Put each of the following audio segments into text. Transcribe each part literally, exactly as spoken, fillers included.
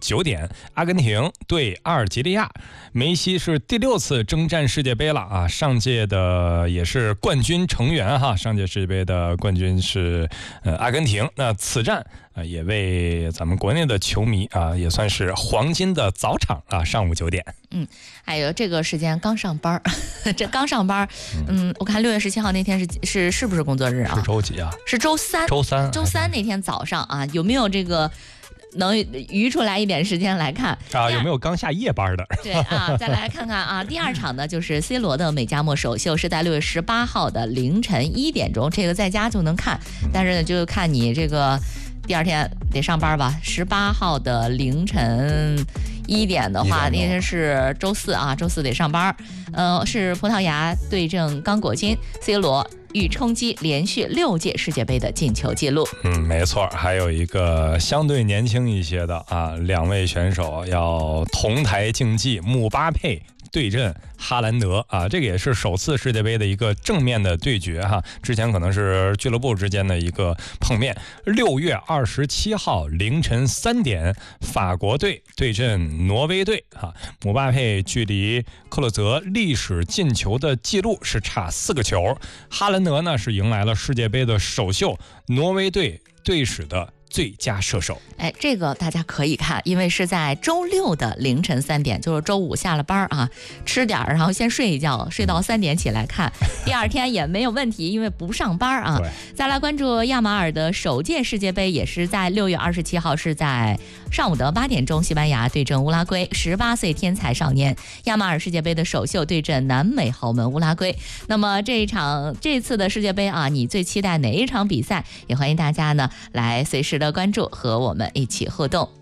九点，阿根廷对阿尔及利亚。梅西是第六次征战世界杯了啊，上届的也是冠军成员哈，上届世界杯的冠军是呃阿根廷。那此战啊，也为咱们国内的球迷啊，也算是黄金的早场啊，上午九点。 嗯，还有这个时间刚上班，这刚上班，嗯，我看六月十七号那天是是是不是工作日啊？ 是周几啊？ 是周三。 周三。 周三那天早上啊，有没有这个能余出来一点时间来看啊？有没有刚下夜班的？ 对啊，再来看看啊，第二场呢就是 C 罗的美加墨首秀，是在六月十八号的凌晨一点钟，这个在家就能看，但是呢就看你这个第二天得上班吧。十八号的凌晨一点的话，那天是周四啊，周四得上班。呃，是葡萄牙对阵刚果金 ，C 罗欲冲击连续六届世界杯的进球纪录。 嗯，没错，还有一个相对年轻一些的啊，两位选手要同台竞技，姆巴佩对阵哈兰德啊，这个也是首次世界杯的一个正面的对决哈。之前可能是俱乐部之间的一个碰面。六月二十七号凌晨三点，法国队对阵挪威队哈。姆巴佩距离克洛泽历史进球的记录是差四个球，哈兰德呢是迎来了世界杯的首秀，挪威队队史的最佳射手。 哎，这个大家可以看，因为是在周六的凌晨三点，就是周五下了班啊，吃点然后先睡一觉，睡到三点起来看，第二天也没有问题，因为不上班啊。再来关注亚马尔的首届世界杯，也是在六月二十七号，是在上午的八点钟，西班牙对阵乌拉圭，十八岁天才少年亚马尔世界杯的首秀对阵南美豪门乌拉圭。那么这一场这次的世界杯啊，你最期待哪一场比赛？也欢迎大家呢来随时的关注和我们一起互动。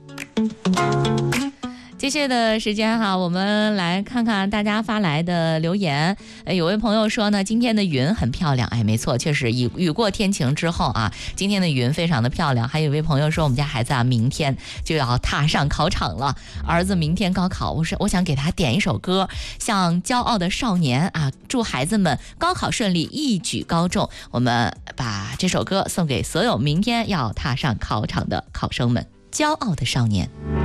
接下来的时间哈，我们来看看大家发来的留言。呃，有位朋友说呢，今天的云很漂亮。哎，没错，确实雨雨过天晴之后啊，今天的云非常的漂亮。还有一位朋友说，我们家孩子啊，明天就要踏上考场了，儿子明天高考，我是我想给他点一首歌，像《骄傲的少年》啊，祝孩子们高考顺利，一举高中。我们把这首歌送给所有明天要踏上考场的考生们，《骄傲的少年》。